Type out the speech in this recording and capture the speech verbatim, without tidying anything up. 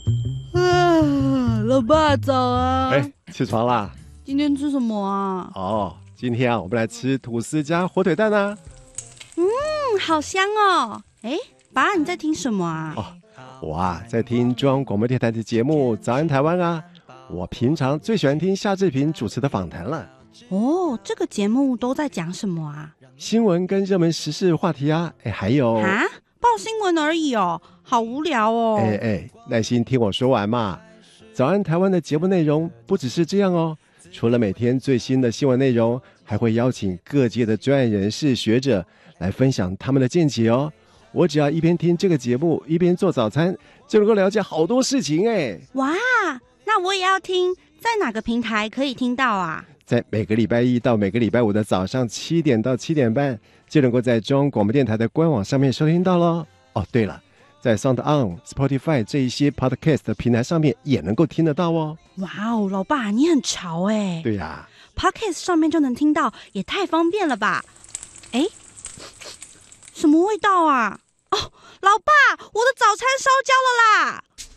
啊，老爸早啊！ 哎，起床啦！ 今天吃什么啊？ 哦，今天啊，我们来吃吐司加火腿蛋啊。 嗯，好香哦！哎，爸，你在听什么啊？ 哦，我啊在听中央广播电台的节目《早安台湾》啊。我平常最喜欢听夏志平主持的访谈了。 哦，这个节目都在讲什么啊？ 新闻跟热门时事话题啊，哎，还有啊，报新闻而已哦，好无聊哦。 哎哎，耐心听我说完嘛。早安台湾的节目内容不只是这样哦，除了每天最新的新闻内容，还会邀请各界的专业人士、学者来分享他们的见解哦。我只要一边听这个节目，一边做早餐，就能够了解好多事情哎。 哇，那我也要听，在哪个平台可以听到啊？ 在每个礼拜一到每个礼拜五的早上七点到七点半，就能够在中央广播电台的官网上面收听到咯。哦，对了，在 SoundOn、Spotify 这一些 Podcast 的平台上面也能够听得到哦。 哇哦，老爸你很潮哎。 对呀、啊、 ，Podcast 上面就能听到，也太方便了吧？哎，什么味道啊？哦，老爸，我的早餐烧焦了啦！